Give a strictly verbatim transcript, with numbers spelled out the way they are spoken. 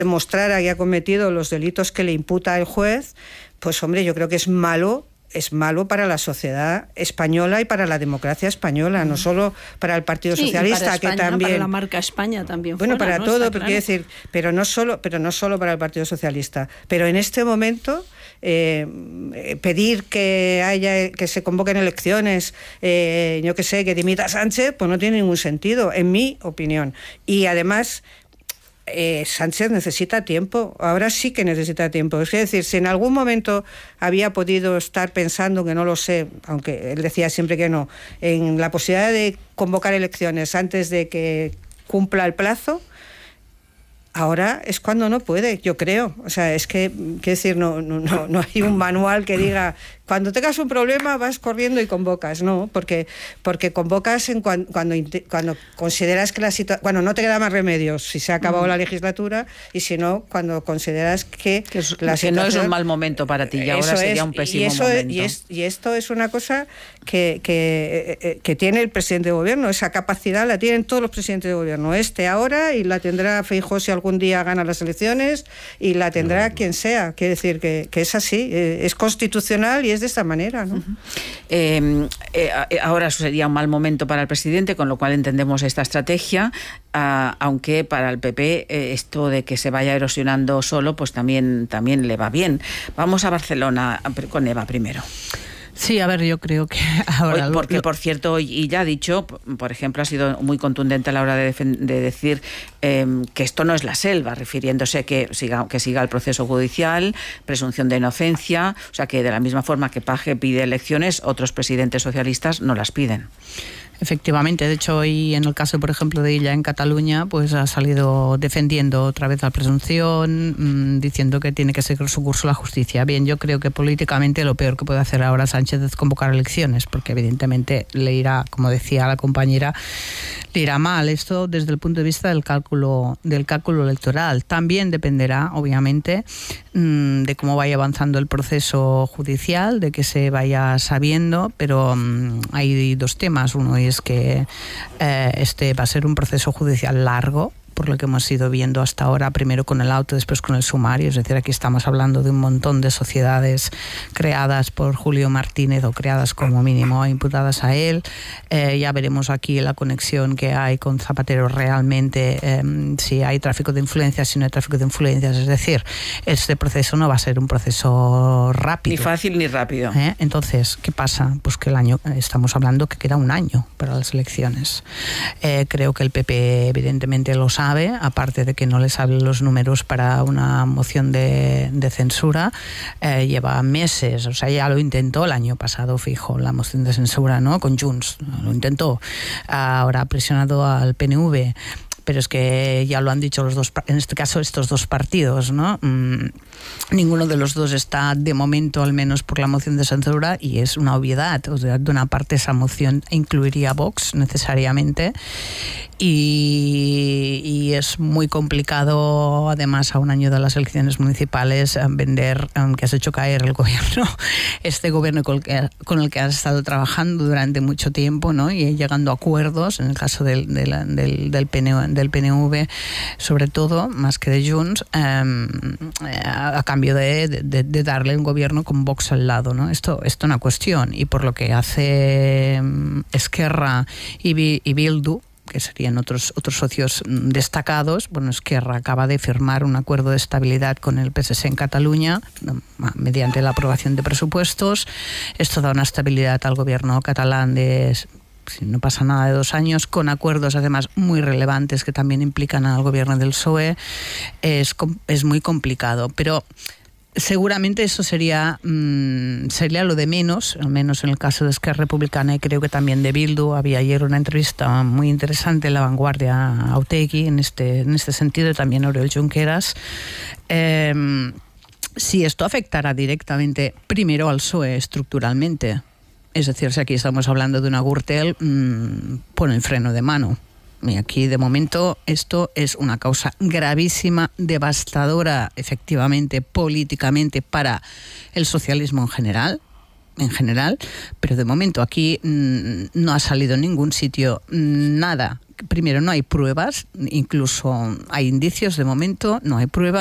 demostrara que ha cometido los delitos que le imputa el juez, pues hombre, yo creo que es malo, es malo para la sociedad española y para la democracia española, no solo para el Partido sí, Socialista, para España, que también, para la marca España también. Bueno, fuera, para ¿no? todo, Está pero claro. quiero decir, pero no solo, pero no solo para el Partido Socialista, pero en este momento eh, pedir que haya, que se convoquen elecciones, eh, yo que sé, que dimita Sánchez, pues no tiene ningún sentido, en mi opinión. Y además Eh, Sánchez necesita tiempo, ahora sí que necesita tiempo. Es decir, si en algún momento había podido estar pensando, que no lo sé, aunque él decía siempre que no, en la posibilidad de convocar elecciones antes de que cumpla el plazo, ahora es cuando no puede, yo creo. O sea, es que, quiero decir, no, no, no, no hay un manual que diga, cuando tengas un problema vas corriendo y convocas, no, porque, porque convocas en cuan, cuando, cuando consideras que la situación, bueno, no te queda más remedio si se ha acabado mm. la legislatura, y si no, cuando consideras que, que, es, la que situación, no es un mal momento para ti, y ahora sería es, un pésimo y eso momento. Es, y, es, y esto es una cosa que, que, eh, que tiene el presidente de gobierno, esa capacidad la tienen todos los presidentes de gobierno, este ahora, y la tendrá Feijóo si algún día gana las elecciones, y la tendrá no, quien sea. Quiere decir que, que es así, eh, es constitucional y es de esta manera, ¿no? Uh-huh. eh, eh, ahora sería un mal momento para el presidente, con lo cual entendemos esta estrategia, uh, aunque para el P P eh, esto de que se vaya erosionando solo, pues también, también le va bien. Vamos a Barcelona con Eva primero. Sí, a ver, yo creo que ahora... Hoy, porque, lo... por cierto, y ya ha dicho, por ejemplo, ha sido muy contundente a la hora de, de decir eh, que esto no es la selva, refiriéndose que siga, que siga el proceso judicial, presunción de inocencia, o sea que de la misma forma que Page pide elecciones, otros presidentes socialistas no las piden. Efectivamente, de hecho hoy en el caso, por ejemplo, de ella en Cataluña, pues ha salido defendiendo otra vez la presunción, mmm, diciendo que tiene que seguir su curso la justicia. Bien, yo creo que políticamente lo peor que puede hacer ahora Sánchez es convocar elecciones, porque evidentemente le irá, como decía la compañera, le irá mal. Esto desde el punto de vista del cálculo, del cálculo electoral. También dependerá, obviamente, mmm, de cómo vaya avanzando el proceso judicial, de que se vaya sabiendo, pero mmm, hay dos temas. Uno es es que eh, este va a ser un proceso judicial largo, por lo que hemos ido viendo hasta ahora, primero con el auto, después con el sumario. Es decir, aquí estamos hablando de un montón de sociedades creadas por Julio Martínez, o creadas como mínimo, imputadas a él. Eh, ya veremos aquí la conexión que hay con Zapatero realmente, eh, si hay tráfico de influencias, si no hay tráfico de influencias. Es decir, este proceso no va a ser un proceso rápido. Ni fácil ni rápido. ¿Eh? Entonces, ¿qué pasa? Pues que el año, estamos hablando que queda un año para las elecciones. Eh, creo que el P P evidentemente lo sabe, aparte de que no les salen los números para una moción de, de censura. Eh, lleva meses, o sea, ya lo intentó el año pasado, fijo, la moción de censura, ¿no? Con Junts, lo intentó. Ahora ha presionado al P N V, pero es que ya lo han dicho los dos, en este caso estos dos partidos, ¿no? Mm, ninguno de los dos está de momento, al menos, por la moción de censura, y es una obviedad. O sea, de una parte esa moción incluiría a Vox necesariamente, y, y es muy complicado, además, a un año de las elecciones municipales, vender, que has hecho caer el gobierno, este gobierno con el que, con el que has estado trabajando durante mucho tiempo, ¿no? Y llegando a acuerdos, en el caso del, del, del, del P N V, del P N V, sobre todo, más que de Junts, eh, a cambio de, de, de darle un gobierno con Vox al lado, ¿no? Esto es una cuestión, y por lo que hace Esquerra y, y Bildu, que serían otros otros socios destacados, bueno, Esquerra acaba de firmar un acuerdo de estabilidad con el P S C en Cataluña mediante la aprobación de presupuestos. Esto da una estabilidad al gobierno catalán de, si no pasa nada, de dos años, con acuerdos además muy relevantes que también implican al gobierno del P S O E. Es, es muy complicado, pero seguramente eso sería, mmm, sería lo de menos, al menos en el caso de Esquerra Republicana, y creo que también de Bildu. Había ayer una entrevista muy interesante en La Vanguardia a Otegi en este, en este sentido, y también a Oriol Junqueras. Eh, si esto afectará directamente primero al P S O E estructuralmente, es decir, si aquí estamos hablando de una Gürtel, mmm, pone el freno de mano. Y aquí, de momento, esto es una causa gravísima, devastadora, efectivamente, políticamente, para el socialismo en general, en general, pero de momento aquí mmm, no ha salido en ningún sitio nada. Primero, no hay pruebas, incluso hay indicios, de momento no hay pruebas.